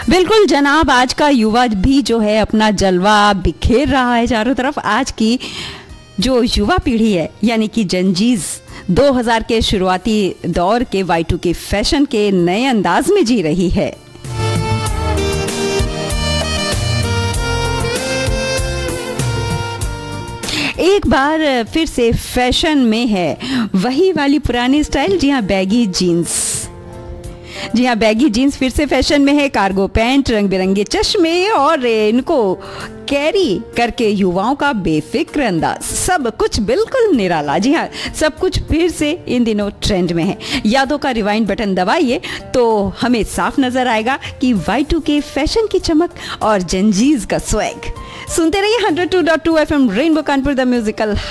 बिल्कुल जनाब, आज का युवा भी जो है अपना जलवा बिखेर रहा है चारों तरफ। आज की जो युवा पीढ़ी है यानी कि जंजीज 2000 के शुरुआती दौर के Y2 के फैशन के नए अंदाज में जी रही है। एक बार फिर से फैशन में है वही वाली पुरानी स्टाइल। जी हाँ, बैगी जीन्स। जी हाँ, बैगी जीन्स फिर से फैशन में है। कार्गो पैंट, रंग बिरंगे चश्मे और इनको कैरी करके युवाओं का बेफिक्र अंदाज, सब कुछ बिल्कुल निराला। जी हाँ, सब कुछ फिर से इन दिनों ट्रेंड में है। यादों का रिवाइंड बटन दबाइए तो हमें साफ नजर आएगा कि Y2 के फैशन की चमक और जंजीज का स्वैग। सुनते रहिए 102.2 FM rainbow Kanpur, the musical